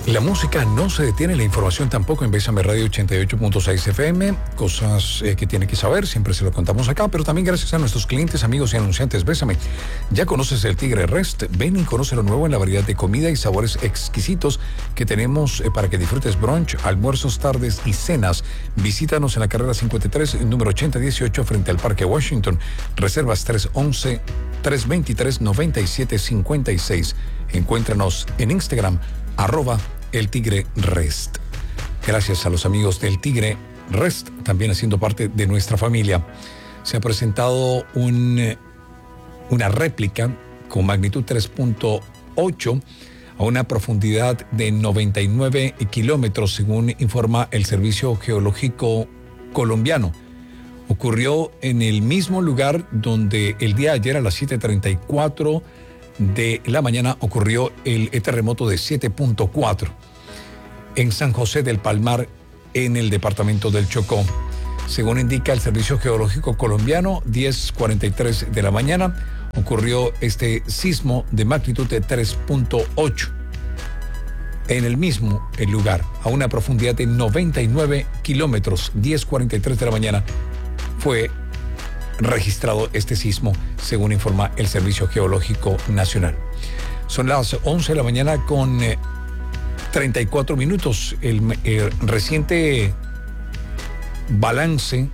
La música no se detiene, la información tampoco en Bésame Radio 88.6 FM. Cosas que tiene que saber, siempre se lo contamos acá, pero también gracias a nuestros clientes, amigos y anunciantes. Bésame, ya conoces el Tigre Rest. Ven y conoce lo nuevo en la variedad de comida y sabores exquisitos que tenemos para que disfrutes brunch, almuerzos, tardes y cenas. Visítanos en la carrera 53, número 8018, frente al Parque Washington. Reservas 311-323-9756. Encuéntranos en Instagram, @elTigreRest. Gracias a los amigos del Tigre Rest, también haciendo parte de nuestra familia. Se ha presentado una réplica con magnitud 3.8 a una profundidad de 99 kilómetros, según informa el Servicio Geológico Colombiano. Ocurrió en el mismo lugar donde el día de ayer a las 7:34 de la mañana ocurrió el terremoto de 7.4 en San José del Palmar, en el departamento del Chocó. Según indica el Servicio Geológico Colombiano, 10:43 de la mañana ocurrió este sismo de magnitud de 3.8 en el mismo lugar, a una profundidad de 99 kilómetros. 10:43 de la mañana fue registrado este sismo, según informa el Servicio Geológico Nacional. Son las 11 de la mañana con 34 minutos. El reciente balance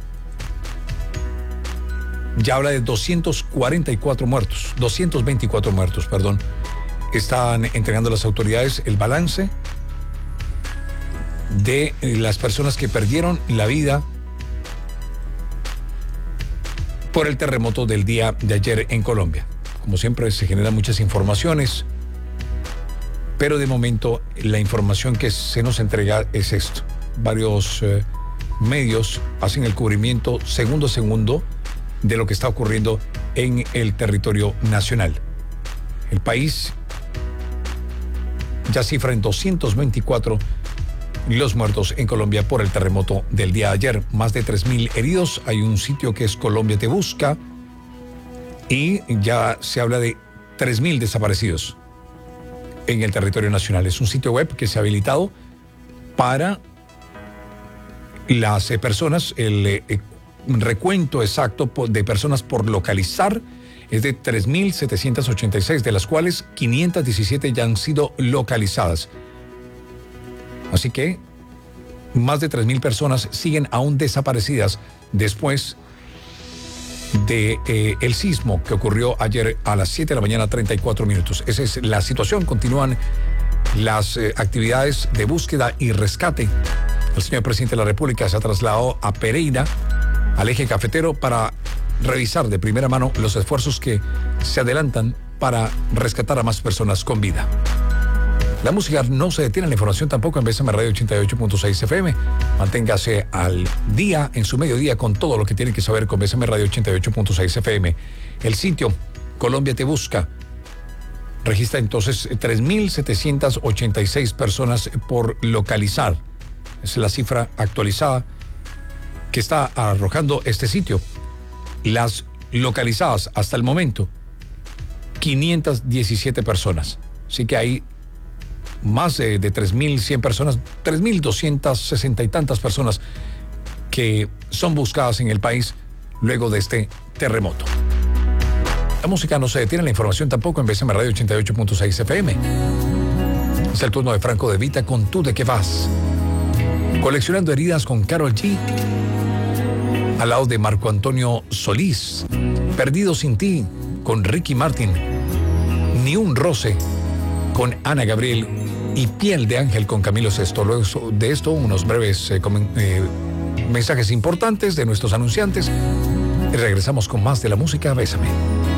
ya habla de 224 muertos, 224 muertos, perdón. Están entregando las autoridades el balance de las personas que perdieron la vida por el terremoto del día de ayer en Colombia. Como siempre, se generan muchas informaciones, pero de momento la información que se nos entrega es esto. Varios medios hacen el cubrimiento segundo a segundo de lo que está ocurriendo en el territorio nacional. El país ya cifra en 224 los muertos en Colombia por el terremoto del día de ayer. Más de 3.000 heridos. Hay un sitio que es Colombia Te Busca y ya se habla de 3.000 desaparecidos en el territorio nacional. Es un sitio web que se ha habilitado para las personas. El recuento exacto de personas por localizar es de 3.786, de las cuales 517 ya han sido localizadas. Así que más de 3.000 personas siguen aún desaparecidas después de el sismo que ocurrió ayer a las 7 de la mañana, 34 minutos. Esa es la situación. Continúan las actividades de búsqueda y rescate. El señor presidente de la República se ha trasladado a Pereira, al eje cafetero, para revisar de primera mano los esfuerzos que se adelantan para rescatar a más personas con vida. La música no se detiene, la información tampoco en Bésame Radio 88.6 FM. Manténgase al día en su mediodía con todo lo que tiene que saber con Bésame Radio 88.6 FM. El sitio Colombia Te Busca registra entonces 3.786 personas por localizar. Es la cifra actualizada que está arrojando este sitio. Las localizadas hasta el momento, 517 personas. Así que hay más de 3.100 personas, 3.260 y tantas personas que son buscadas en el país luego de este terremoto. La música no se detiene, la información tampoco en Bésame Radio 88.6 FM. Es el turno de Franco De Vita con Tú de qué vas. Coleccionando heridas con Karol G. Al lado de Marco Antonio Solís. Perdido sin ti con Ricky Martin. Ni un roce con Ana Gabriel y Piel de Ángel con Camilo Sesto. Luego de esto, unos breves mensajes importantes de nuestros anunciantes y regresamos con más de la música. Bésame.